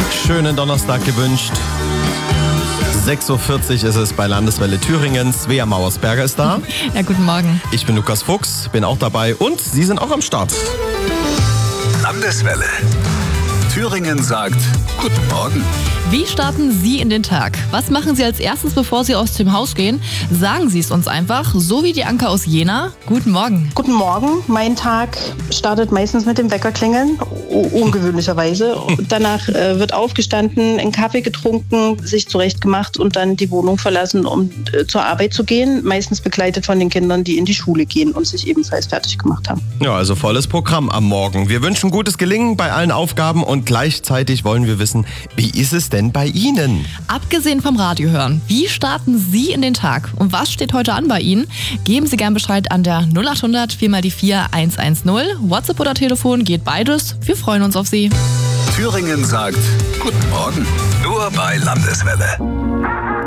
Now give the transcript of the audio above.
Schönen Donnerstag gewünscht. 6.40 Uhr ist es bei Landeswelle Thüringen. Svea Mauersberger ist da. Ja, guten Morgen. Ich bin Lukas Fuchs, bin auch dabei und Sie sind auch am Start. Landeswelle. Thüringen sagt Guten Morgen. Wie starten Sie in den Tag? Was machen Sie als erstes, bevor Sie aus dem Haus gehen? Sagen Sie es uns einfach, so wie die Anke aus Jena. Guten Morgen. Guten Morgen. Mein Tag startet meistens mit dem Weckerklingeln, ungewöhnlicherweise. Danach wird aufgestanden, einen Kaffee getrunken, sich zurechtgemacht und dann die Wohnung verlassen, um zur Arbeit zu gehen. Meistens begleitet von den Kindern, die in die Schule gehen und sich ebenfalls fertig gemacht haben. Ja, also volles Programm am Morgen. Wir wünschen gutes Gelingen bei allen Aufgaben und gleichzeitig wollen wir wissen, wie ist es denn bei Ihnen? Abgesehen vom Radio hören, wie starten Sie in den Tag? Und was steht heute an bei Ihnen? Geben Sie gern Bescheid an der 0800 4x4 110. WhatsApp oder Telefon geht beides. Wir freuen uns auf Sie. Thüringen sagt Guten Morgen. Nur bei Landeswelle.